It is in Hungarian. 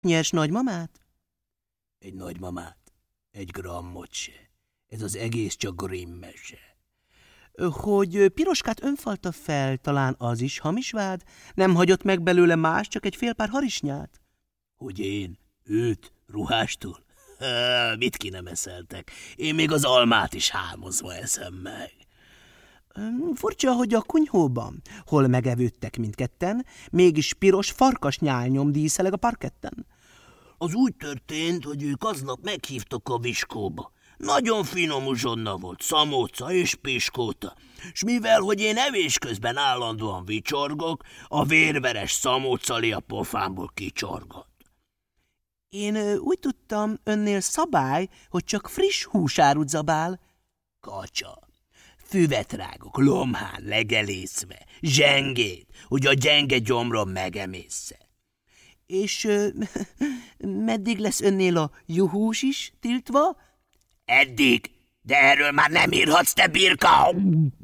Nyers nagymamát? Egy nagymamát, egy grammot se. Ez az egész csak Grimm mese. Hogy Piroskát önfalta fel, talán az is hamis vád? Nem hagyott meg belőle más, csak egy fél pár harisnyát? Hogy én? Őt? Ruhástól? Mit ki nem eszeltek? Én még az almát is hámozva eszem meg. Furcsa, hogy a kunyhóban, hol megevődtek mindketten, mégis piros farkasnyálnyom díszeleg a parketten. Az úgy történt, hogy ők aznap meghívtak a viskóba. Nagyon finom uzsonna volt, szamóca és piskóta, s mivel, hogy én evés közben állandóan vicsorgok, a vérveres szamócali a pofámból kicsorgott. Én úgy tudtam, önnél szabály, hogy csak friss húsárut zabál. Kacsa, füvet rágok, lomhán legelészve, zsengét, hogy a gyenge gyomrom megemészze. És meddig lesz önnél a juhús is tiltva? Eddig, de erről már nem írhatsz, te birka!